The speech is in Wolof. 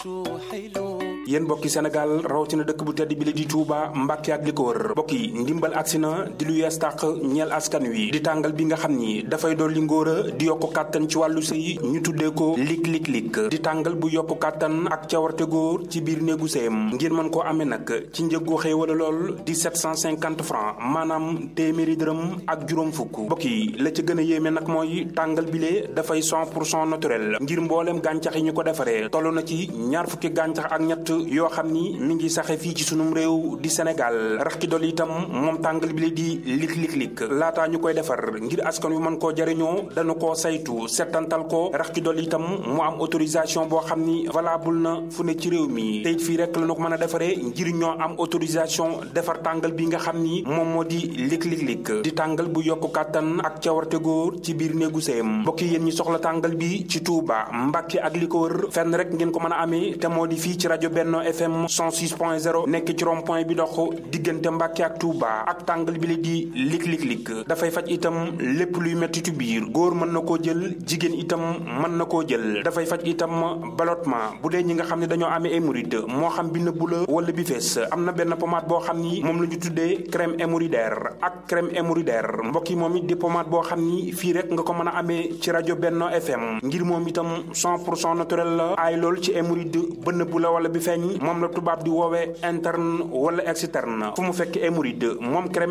yéen mbokki Sénégal rawatina dëkk bu tedd bi la di Touba Mbàkke ak li ko wër mbokk yi ndimbal agsi na di lu yees tàq ñeel askan wi di tàngal bi nga xam ni dafay dolli ngóora di yokku kàttan ci wàllu sëy ñu tuddee ko lik di tàngal bu yokku kàttan ak cawarte góor ci biir néegu sëyam ngir mën koo amee nag ci njëggu xéewala lool di 750 francs maanaam téeméeri dërëm ak juróom fukk mbokk yi la ca gën a yéeme nag mooy tàngal bile dafay 100% naturel ngir mbooleem gàncax yi ñu ko defaree toll na ci ñaar fukki gàncax ak ñett yoo xam ni mi ngi saxe fii ci sunum réew di Sénégal rax ci dolli itam moom tàngal bi la di lik laataa ñu koy defar ngir askan wi mën koo jariñoo dañu koo saytu settantal ko rax ci dolli itam mu am autorisation boo xam ni valable na fu ne ci réew mi te it fii rek la ñu ko mën a defaree ngir ñoo am autorisation defar tàngal bi nga xam ni moom moo di lik di tàngal bu yokku kàttan ak cawarte góor ci biir néegu sëyam mbokk yéen ñi soxla tàngal bi ci Touba Mbàkke ak li ko wër fenn rek ngeen ko mën a amee te moo di fii ci rajo Benno FM 106.0 nekk ci rond point bi dox diggante Mbàkke ak Touba ak tàngal bi la di lik dafay faj itam lépp luy mettitu biir góor mën na koo jël jigéen itam mën na koo jël dafay faj itam ballottement bu dee ñi nga xam ne dañoo amee hémorroïde moo xam bi nëbbu la wala bi fees am na benn pommade boo xam ni moom la ñu tuddee crème hémorroïdaire ak crème hémorroïdaire mbokk yi moom it di pommade boo xam ni fii rek nga ko mën a amee ci rajo Benno FM ngir moom itam 100% naturel la aay lool ci hémorroïde ba nëbbu la wala bi feeñ moom la tubaab di woowee interne wala externe fu mu fekk hémorroïde moom crème